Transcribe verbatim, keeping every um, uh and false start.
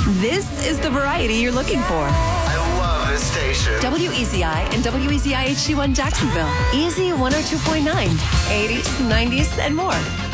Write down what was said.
This is the variety you're looking for. I love this station. W E Z I and W E Z I H D one Jacksonville. Easy one oh two point nine. eighties, nineties, and more.